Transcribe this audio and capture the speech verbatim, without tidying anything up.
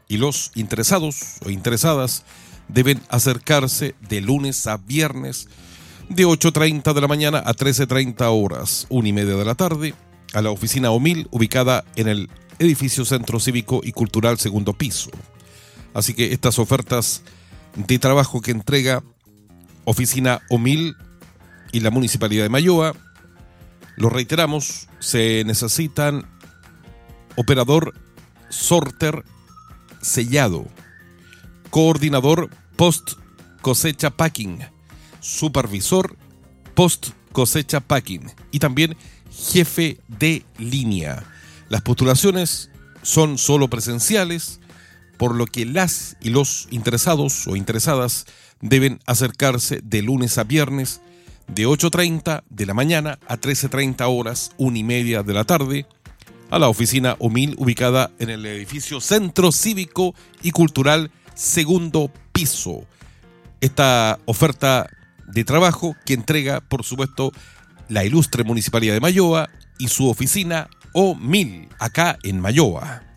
y los interesados o interesadas deben acercarse de lunes a viernes de ocho y treinta de la mañana a trece y treinta horas, una y media de la tarde, a la oficina OMIL ubicada en el edificio Centro Cívico y Cultural segundo piso. Así que estas ofertas de trabajo que entrega Oficina OMIL y la Municipalidad de Mayoa, lo reiteramos, se necesitan operador sorter sellado, coordinador post cosecha packing, supervisor post cosecha packing y también jefe de línea. Las postulaciones son solo presenciales, por lo que las y los interesados o interesadas deben acercarse de lunes a viernes de ocho y treinta de la mañana a trece y treinta horas, una y media de la tarde, a la oficina OMIL ubicada en el edificio Centro Cívico y Cultural segundo piso. Esta oferta de trabajo que entrega, por supuesto, la ilustre Municipalidad de Mayoa y su oficina OMIL acá en Mayoa.